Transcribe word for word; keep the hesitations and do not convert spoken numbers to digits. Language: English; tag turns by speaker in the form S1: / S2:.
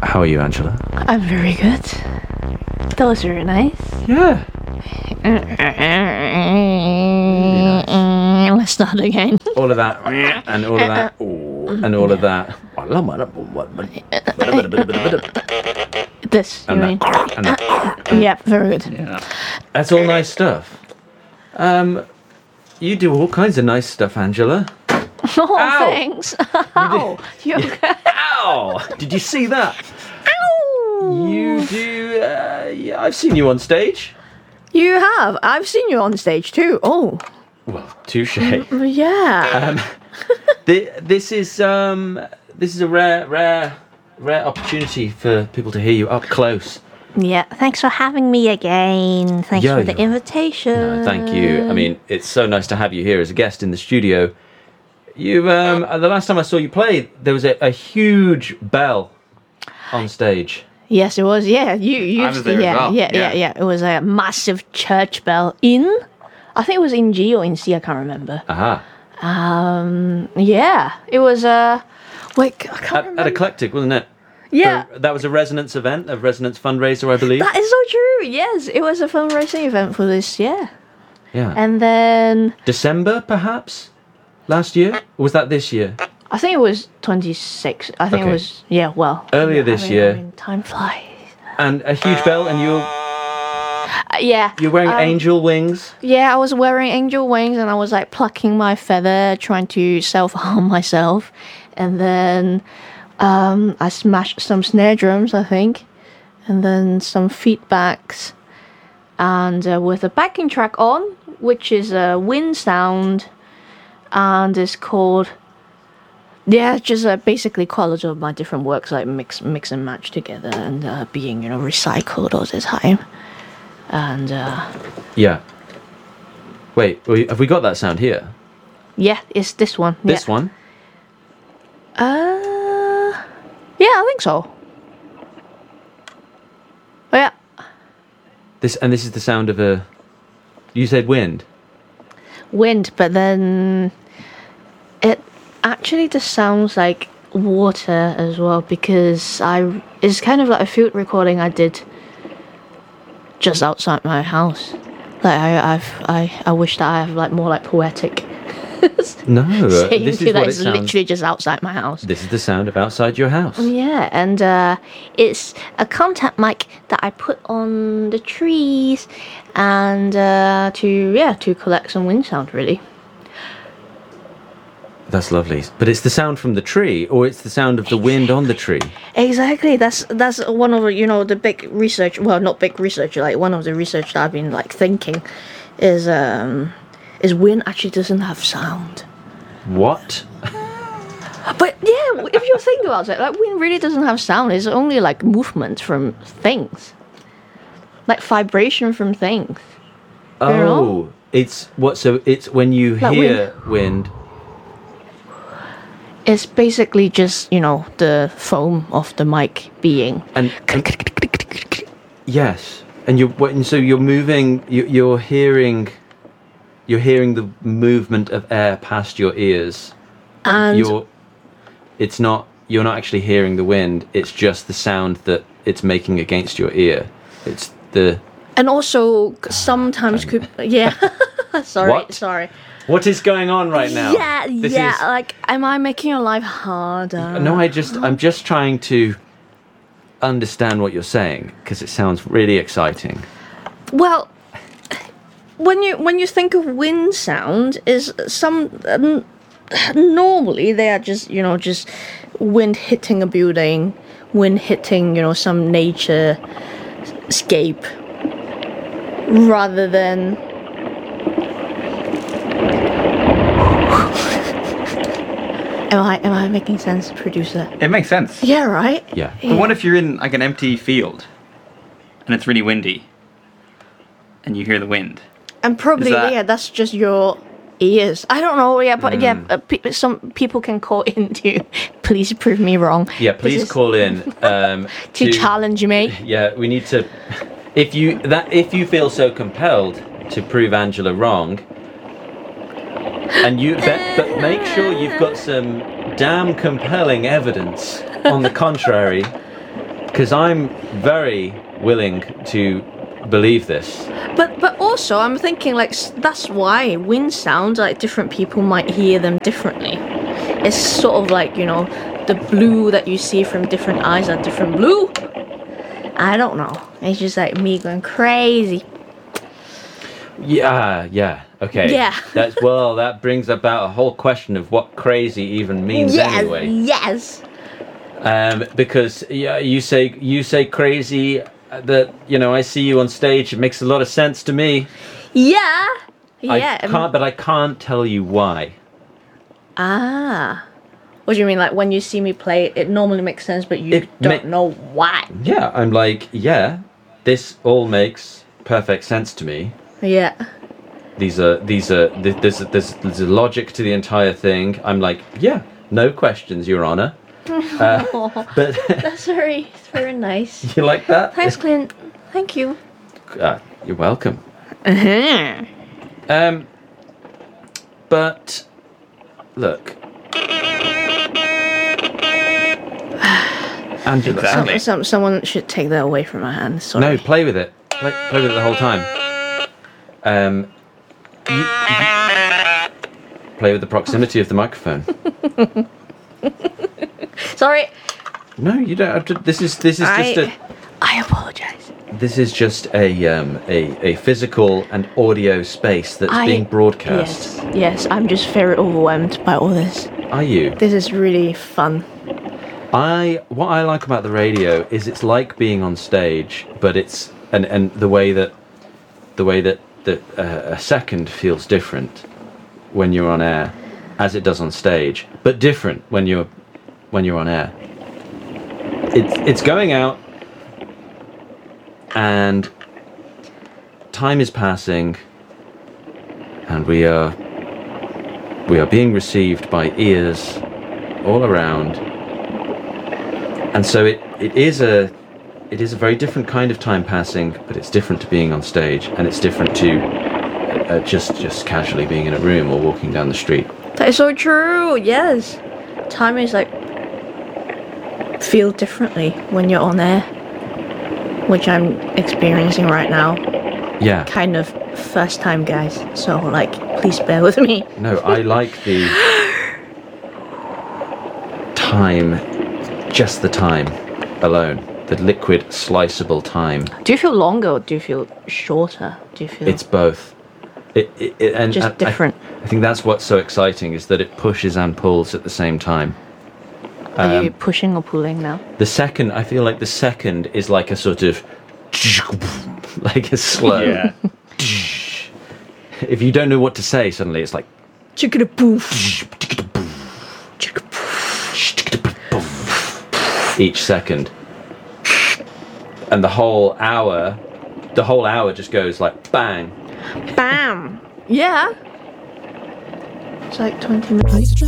S1: How are you, Angela?
S2: I'm very good. That was very nice.
S1: Yeah.
S2: Let's start again.
S1: All of that, and all of that, ooh, and all of that.
S2: This, you
S1: And
S2: mean?
S1: that, and that.
S2: Yeah, very good.
S1: Yeah. That's all nice stuff. Um, you do all kinds of nice stuff, Angela.
S2: Oh,
S1: Ow.
S2: thanks. Ow. You okay?
S1: Ow! Did you see that?
S2: Ow.
S1: You do. Uh, yeah, I've seen you on stage.
S2: You have. I've seen you on stage too. Oh.
S1: Well, touche.
S2: Yeah.
S1: Um, th- this is um, this is a rare, rare, rare opportunity for people to hear you up close.
S2: Yeah. Thanks for having me again. Thanks
S1: Yo,
S2: for the
S1: yo.
S2: invitation.
S1: No, thank you. I mean, it's so nice to have you here as a guest in the studio. You, um, the last time I saw you play, there was a, a huge bell on stage.
S2: Yes, it was. Yeah, you used
S3: I was
S2: to.
S3: there as
S2: Yeah,
S3: well.
S2: yeah, yeah,
S3: Yeah.
S2: yeah. It was a massive church bell in. I think it was in G or in C. I can't remember.
S1: Aha.
S2: Um. Yeah, it was. Uh. Wait, I can't
S1: At,
S2: remember.
S1: at Eclectic, wasn't it?
S2: yeah.
S1: For- that was a Resonance event, a Resonance fundraiser, I believe.
S2: That is so true. Yes, it was a fundraising event for this. Yeah,
S1: Yeah.
S2: and then
S1: December, perhaps, last year? Or was that this year?
S2: I think it was twenty-six. I think
S1: Okay.
S2: it was. Yeah. Well.
S1: Earlier
S2: yeah,
S1: this
S2: I mean,
S1: year.
S2: I mean, time flies.
S1: And a huge bell, and you're
S2: Uh, yeah.
S1: you're wearing
S2: um,
S1: angel wings.
S2: Yeah, I was wearing angel wings and I was like plucking my feather, trying to self harm myself. And then um, I smashed some snare drums, I think, and then some feedbacks. And uh, with a backing track on, which is a wind sound, and it's called. Yeah, just uh, basically quality of my different works, like mix, mix and match together, and uh, being, you know, recycled all the time. And uh,
S1: Yeah. Wait, we- have we got that sound here?
S2: yeah, it's this one.
S1: This
S2: yeah.
S1: one?
S2: Uh, yeah, I think so. Oh, yeah,
S1: This and this is the sound of a. You said wind.
S2: wind, but then it actually just sounds like water as well because I it's kind of like a field recording I did just outside my house. Like I, I've I I wish that I have like more like poetic.
S1: No, uh,
S2: saying
S1: this
S2: to
S1: is
S2: that
S1: what it
S2: it's
S1: sounds.
S2: literally just outside my house.
S1: This is the sound of outside your house.
S2: Yeah, and uh, it's a contact mic that I put on the trees, and uh, to yeah to collect some wind sound really.
S1: That's lovely. But it's the sound from the tree, or it's the sound of the wind on the tree.
S2: Exactly, that's that's one of you know the big research. Well, not big research. Like one of the research that I've been like thinking is um is wind actually doesn't have sound.
S1: What?
S2: But yeah, if you think about it, like wind really doesn't have sound. It's only like movement from things, like vibration from things.
S1: Oh,
S2: know?
S1: it's what? So it's when you
S2: Like
S1: hear wind.
S2: It's basically just, you know, the foam of the mic being.
S1: And, and yes, and you're what- and so you're moving. You, you're hearing. You're hearing the movement of air past your ears.
S2: And
S1: You're. It's not. You're not actually hearing the wind. It's just the sound that it's making against your ear. It's the.
S2: and also sometimes could yeah. sorry,
S1: What?
S2: sorry.
S1: What is going on right now?
S2: Yeah,
S1: This
S2: yeah.
S1: is-
S2: Like, am I making your life harder?
S1: No, I just. I'm just trying to understand what you're saying because it sounds really exciting.
S2: Well, when you when you think of wind sound, is some um, normally they are just you know just wind hitting a building, wind hitting you know some nature scape, rather than. Am I am I making sense, producer?
S3: It makes sense.
S2: Yeah, right.
S1: Yeah.
S3: But what if you're in like an empty field and it's really windy and you hear the wind?
S2: And probably,
S3: Is that-
S2: yeah, that's just your ears. I don't know, yeah, but yeah,
S1: Mm.
S2: uh, pe- some people can call in to please prove me wrong.
S1: Yeah,
S2: This
S1: please
S2: is
S1: call in um,
S2: to challenge me.
S1: Yeah, we need to. If you that if you feel so compelled to prove Angela wrong, and you but, but make sure you've got some damn compelling evidence on the contrary. Because I'm very willing to believe this.
S2: But but also I'm thinking like s- that's why wind sounds like different people might hear them differently. It's sort of like, you know, the blue that you see from different eyes are different blue. I don't know. It's just like me going crazy.
S1: Yeah, yeah, okay.
S2: Yeah.
S1: That's well. That brings about a whole question of what crazy even means
S2: Yes,
S1: anyway.
S2: yes.
S1: Um, because yeah, you say you say crazy. uh, That you know, I see you on stage. It makes a lot of sense to me.
S2: Yeah. Yeah.
S1: I can't, but I can't tell you why.
S2: Ah. What do you mean? Like when you see me play, it normally makes sense, but you
S1: It
S2: don't
S1: ma-
S2: know why.
S1: Yeah, I'm like, yeah, this all makes perfect sense to me.
S2: Yeah.
S1: These are these are th- there's there's there's a logic to the entire thing. I'm like, yeah, no questions, Your Honor. Uh, but
S2: That's very, very nice.
S1: you like that?
S2: Thanks, Clint. Thank you.
S1: Uh, you're welcome.
S2: Uh-huh.
S1: Um, but look, Angela.
S3: Exactly.
S2: Some, someone should take that away from my hands. Sorry.
S1: No, play with it. Play, play with it the whole time. Um, you, you- play with the proximity of the microphone.
S2: Sorry.
S1: No, you don't have to. This is this is just
S2: I,
S1: a
S2: I apologize.
S1: this is just a um a, a physical and audio space that's
S2: I-
S1: being broadcast.
S2: Yes, yes. I'm just very overwhelmed by all this.
S1: Are you?
S2: This is really fun.
S1: I what I like about the radio is it's like being on stage, but it's and and the way that the way that that uh, a second feels different when you're on air, as it does on stage, but different when you're when you're on air. It's it's going out, and time is passing, and we are we are being received by ears all around. And so it, it is a it is a very different kind of time passing, but it's different to being on stage, and it's different to uh, just just casually being in a room or walking down the street.
S2: That is so true. Yes, time is like feel differently when you're on air, which I'm experiencing right now.
S1: Yeah.
S2: Kind of first time, guys. So like, please bear with me.
S1: No, I like the time, just the time alone, the liquid sliceable time.
S2: Do you feel longer or do you feel shorter? Do you feel
S1: It's both. It, it, it and
S2: just
S1: I- I-
S2: different?
S1: I think that's what's so exciting is that it pushes and pulls at the same time.
S2: Are you
S1: Um,
S2: pushing or pulling now?
S1: The second, I feel like the second is like a sort of, like a slow.
S3: Yeah.
S1: If you don't know what to say, suddenly it's like.
S2: Chicken poof.
S1: Each second. And the whole hour, the whole hour just goes like bang.
S2: Bam. Yeah. It's like twenty minutes.